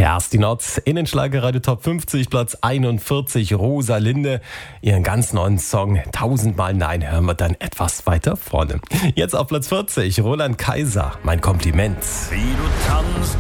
Kerstin Ott in den Schlagerradio Top 50, Platz 41, Rosalinde. Ihren ganz neuen Song 1000-mal Nein hören wir dann etwas weiter vorne. Jetzt auf Platz 40, Roland Kaiser, mein Kompliment. Wie du tanzt